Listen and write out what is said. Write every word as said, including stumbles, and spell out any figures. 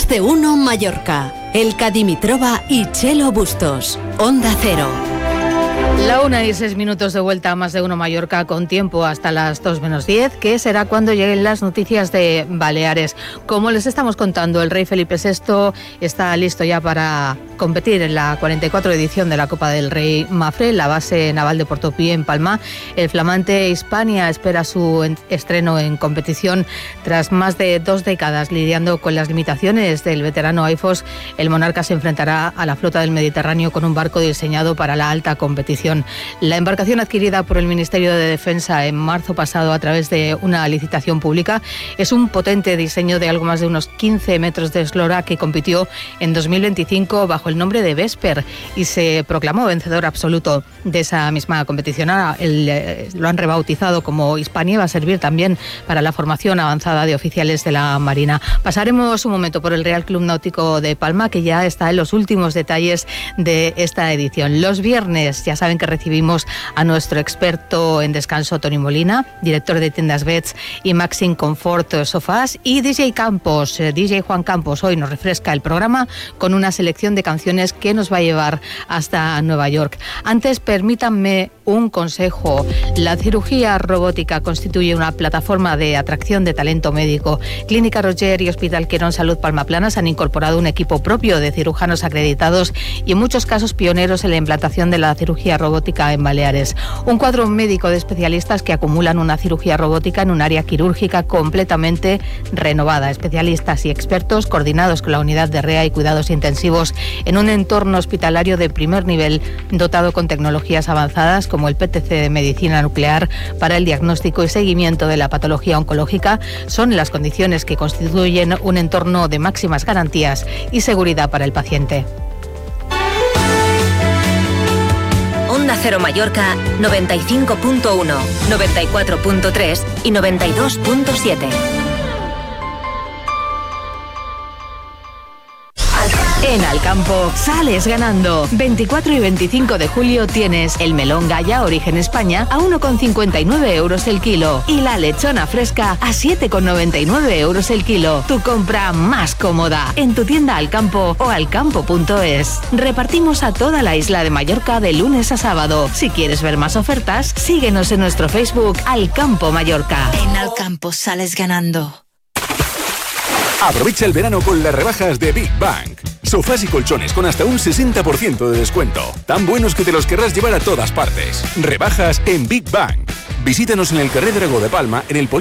Más de Uno Mallorca. Elka Dimitrova y Chelo Bustos. Onda Cero. La una y seis minutos de vuelta a Más de Uno Mallorca, con tiempo hasta las dos menos diez, que será cuando lleguen las noticias de Baleares. Como les estamos contando, el rey Felipe sexto está listo ya para competir en la cuarenta y cuatro edición de la Copa del Rey Mafre, la base naval de Portopí en Palma. El flamante Hispania espera su estreno en competición tras más de dos décadas lidiando con las limitaciones del veterano AIFOS. El monarca se enfrentará a la flota del Mediterráneo con un barco diseñado para la alta competición. La embarcación, adquirida por el Ministerio de Defensa en marzo pasado a través de una licitación pública, es un potente diseño de algo más de unos quince metros de eslora que compitió en dos mil veinticinco bajo el nombre de Vesper y se proclamó vencedor absoluto de esa misma competición. Ahora el, eh, lo han rebautizado como Hispania y va a servir también para la formación avanzada de oficiales de la Marina. Pasaremos un momento por el Real Club Náutico de Palma, que ya está en los últimos detalles de esta edición. Los viernes ya saben que recibimos a nuestro experto en descanso, Toni Molina, director de tiendas Beds y Maxim Comfort Sofás, y D J Campos, D J Juan Campos, hoy nos refresca el programa con una selección de canciones que nos va a llevar hasta Nueva York. Antes, permítanme un consejo. La cirugía robótica constituye una plataforma de atracción de talento médico. Clínica Roger y Hospital Quirón Salud Palma Planas han incorporado un equipo propio de cirujanos acreditados y en muchos casos pioneros en la implantación de la cirugía robótica robótica en Baleares. Un cuadro médico de especialistas que acumulan una cirugía robótica en un área quirúrgica completamente renovada. Especialistas y expertos coordinados con la unidad de R E A y cuidados intensivos en un entorno hospitalario de primer nivel dotado con tecnologías avanzadas como el P T C de medicina nuclear para el diagnóstico y seguimiento de la patología oncológica, son las condiciones que constituyen un entorno de máximas garantías y seguridad para el paciente. Onda Cero Mallorca noventa y cinco punto uno, noventa y cuatro punto tres y noventa y dos punto siete. En Alcampo sales ganando. veinticuatro y veinticinco de julio tienes el melón Gaya Origen España a uno con cincuenta y nueve euros el kilo y la lechona fresca a siete con noventa y nueve euros el kilo. Tu compra más cómoda en tu tienda Alcampo o alcampo punto es. Repartimos a toda la isla de Mallorca de lunes a sábado. Si quieres ver más ofertas, síguenos en nuestro Facebook Alcampo Mallorca. En Alcampo sales ganando. Aprovecha el verano con las rebajas de Big Bang. Sofás y colchones con hasta un sesenta por ciento de descuento. Tan buenos que te los querrás llevar a todas partes. Rebajas en Big Bang. Visítanos en el Carrer Dragó de Palma, en el